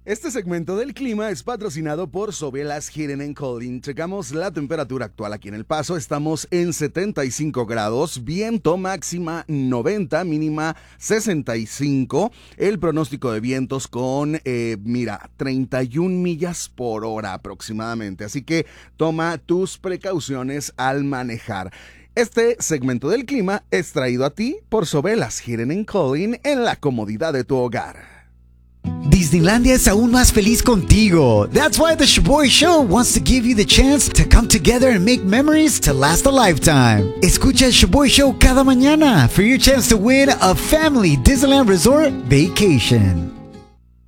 Este segmento del clima es patrocinado por Sobelas Heating & Cooling. Checamos la temperatura actual aquí en El Paso. Estamos en 75 grados, viento máxima 90, mínima 65. El pronóstico de vientos con, 31 millas por hora aproximadamente. Así que toma tus precauciones al manejar. Este segmento del clima es traído a ti por Sobelas Heating & Cooling en la comodidad de tu hogar. Disneylandia es aún más feliz contigo. That's why the Shaboy Show wants to give you the chance to come together and make memories to last a lifetime. Escucha el Shaboy Show cada mañana for your chance to win a family Disneyland Resort vacation.